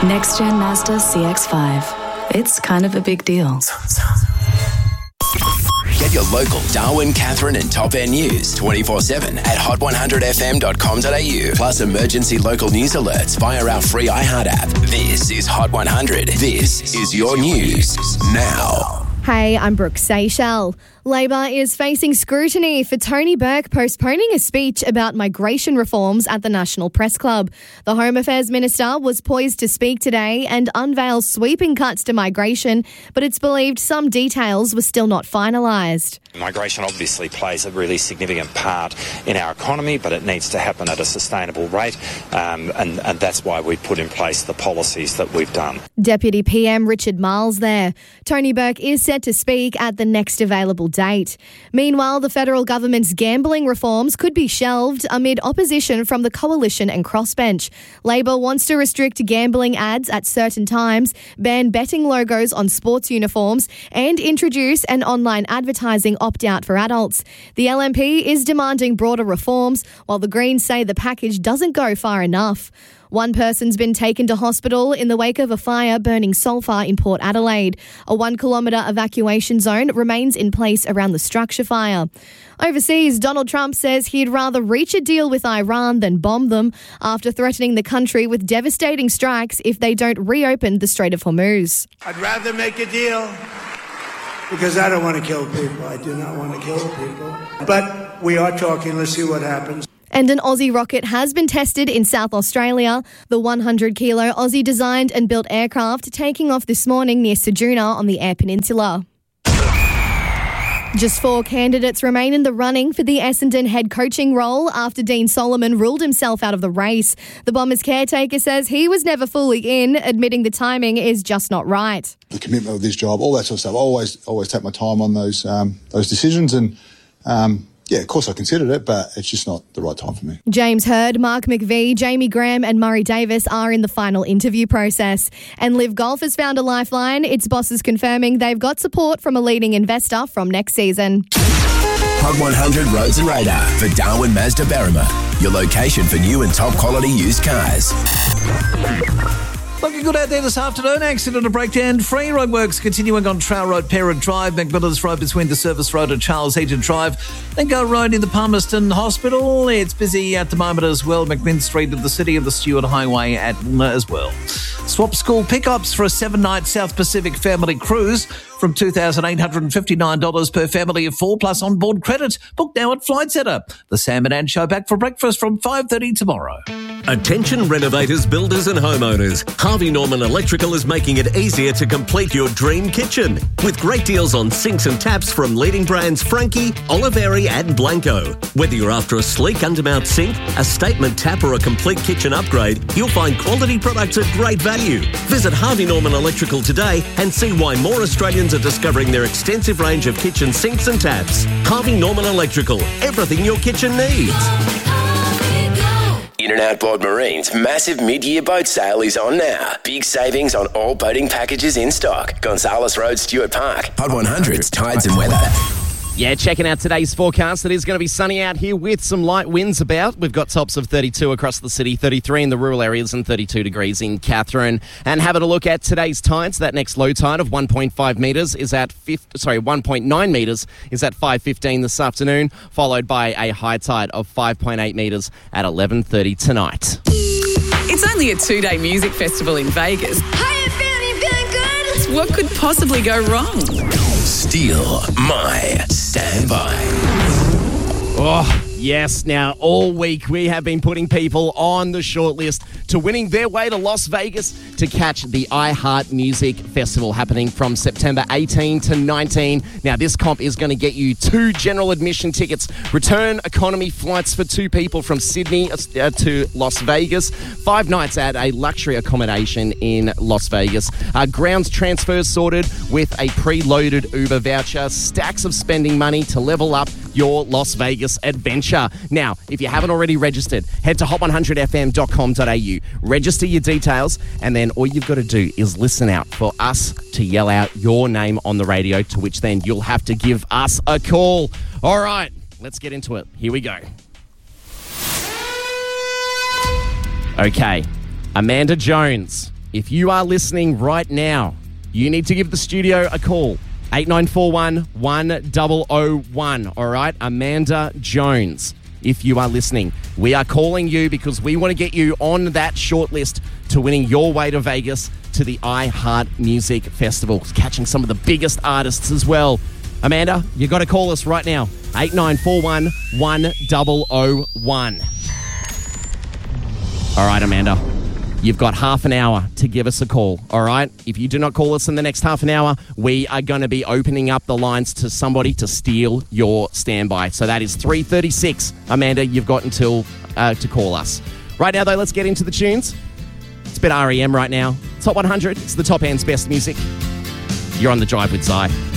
Next Gen Mazda CX-5. It's kind of a big deal. Get your local Darwin, Catherine and Top End news 24/7 at hot100fm.com.au. Plus emergency local news alerts via our free iHeart app. This is Hot 100. This is your news now. Hey, I'm Brooke Seychelles. Labor is facing scrutiny for Tony Burke postponing a speech about migration reforms at the National Press Club. The Home Affairs Minister was poised to speak today and unveil sweeping cuts to migration, but it's believed some details were still not finalised. Migration obviously plays a really significant part in our economy, but it needs to happen at a sustainable rate, and that's why we've put in place the policies that we've done. Deputy PM Richard Marles there. Tony Burke is set to speak at the next available date. Meanwhile, the federal government's gambling reforms could be shelved amid opposition from the Coalition and Crossbench. Labor wants to restrict gambling ads at certain times, ban betting logos on sports uniforms, and introduce an online advertising opt-out for adults. The LNP is demanding broader reforms, while the Greens say the package doesn't go far enough. One person's been taken to hospital in the wake of a fire burning sulphur in Port Adelaide. A 1 kilometre evacuation zone remains in place around the structure fire. Overseas, Donald Trump says he'd rather reach a deal with Iran than bomb them after threatening the country with devastating strikes if they don't reopen the Strait of Hormuz. I'd rather make a deal because I don't want to kill people. I do not want to kill people. But we are talking. Let's see what happens. And an Aussie rocket has been tested in South Australia. The 100-kilo Aussie-designed and built aircraft taking off this morning near Ceduna on the Eyre Peninsula. Just 4 candidates remain in the running for the Essendon head coaching role after Dean Solomon ruled himself out of the race. The Bombers caretaker says he was never fully in, admitting the timing is just not right. The commitment of this job, all that sort of stuff. I always take my time on those decisions and... yeah, of course I considered it, but it's just not the right time for me. James Hird, Mark McVie, Jamie Graham and Murray Davis are in the final interview process. And Live Golf has found a lifeline. Its bosses confirming they've got support from a leading investor from next season. Hot 100 Roads and Radar for Darwin Mazda Berrima. Your location for new and top quality used cars. Looking good out there this afternoon. Accident and breakdown. Free roadworks continuing on Trail Road, Parent Drive, McMillan's Road between the Service Road and Charles Eaton Drive. Then Go Road in the Palmerston Hospital. It's busy at the moment as well. McMinn Street of the City of the Stewart Highway at Woolner as well. Swap school pickups for a 7-night South Pacific family cruise from $2,859 per family of 4 plus onboard credit. Book now at Flight Centre. The Sam and Ann Show back for breakfast from 5:30 tomorrow. Attention renovators, builders and homeowners. Harvey Norman Electrical is making it easier to complete your dream kitchen. With great deals on sinks and taps from leading brands Frankie, Oliveri and Blanco. Whether you're after a sleek undermount sink, a statement tap or a complete kitchen upgrade, you'll find quality products at great value. Visit Harvey Norman Electrical today and see why more Australians are discovering their extensive range of kitchen sinks and taps. Harvey Norman Electrical. Everything your kitchen needs. In and Outboard Marine's massive mid-year boat sale is on now. Big savings on all boating packages in stock. Gonzales Road, Stuart Park. Hot 100's Tides and Weather. Yeah, checking out today's forecast. It is going to be sunny out here with some light winds about. We've got tops of 32 across the city, 33 in the rural areas and 32 degrees in Katherine. And having a look at today's tides, that next low tide of 1.5 metres is at 1.9 metres is at 5:15 this afternoon, followed by a high tide of 5.8 metres at 11:30 tonight. It's only a 2-day music festival in Vegas. How you feeling good? What could possibly go wrong? Steal My Standby. Oh, yes. Now, all week we have been putting people on the shortlist to winning their way to Las Vegas to catch the iHeart Music Festival happening from September 18 to 19. Now, this comp is going to get you 2 general admission tickets, return economy flights for 2 people from Sydney to Las Vegas, 5 nights at a luxury accommodation in Las Vegas, grounds transfers sorted with a preloaded Uber voucher, stacks of spending money to level up your Las Vegas adventure. Now, if you haven't already registered, head to hot100fm.com.au, register your details, and then all you've got to do is listen out for us to yell out your name on the radio, to which then you'll have to give us a call. All right, let's get into it. Here we go. Okay, Amanda Jones if you are listening right now, you need to give the studio a call. 8941 1001. All right, Amanda Jones. If you are listening, we are calling you because we want to get you on that shortlist to winning your way to Vegas to the iHeart Music Festival, catching some of the biggest artists as well. Amanda, you got to call us right now. 8941 1001. All right, Amanda. You've got half an hour to give us a call, all right? If you do not call us in the next half an hour, we are going to be opening up the lines to somebody to steal your standby. So that is 3:36. Amanda, you've got until to call us. Right now, though, let's get into the tunes. It's a bit REM right now. Top 100. It's the top end's best music. You're on The Drive with Zai.